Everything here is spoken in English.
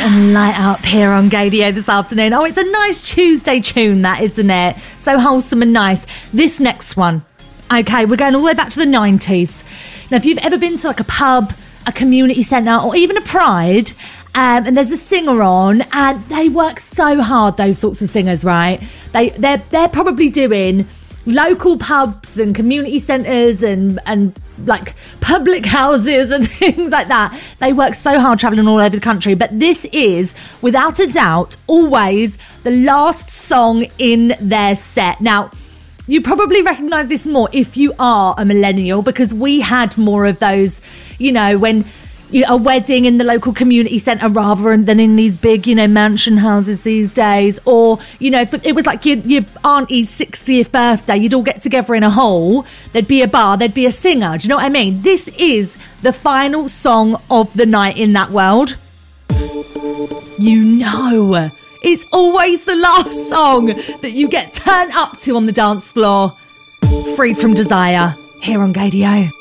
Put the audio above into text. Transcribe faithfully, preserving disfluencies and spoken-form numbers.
and light up here on Gaydio this afternoon. Oh, it's a nice Tuesday tune, that, isn't it? So wholesome and nice. This next one, okay, we're going all the way back to the nineties. Now, if you've ever been to like a pub, a community centre, or even a Pride, um, and there's a singer on, and they work so hard, those sorts of singers, right? They, they're, they're probably doing local pubs and community centres and and like public houses and things like that. They work so hard travelling all over the country. But this is, without a doubt, always the last song in their set. Now, you probably recognise this more if you are a millennial, because we had more of those, you know, when you know, a wedding in the local community centre rather than in these big, you know, mansion houses these days. Or, you know, if it was like your, your auntie's sixtieth birthday, you'd all get together in a hall, there'd be a bar, there'd be a singer. Do you know what I mean? This is the final song of the night in that world. You know, it's always the last song that you get turned up to on the dance floor. Freed from Desire, here on Gaydio.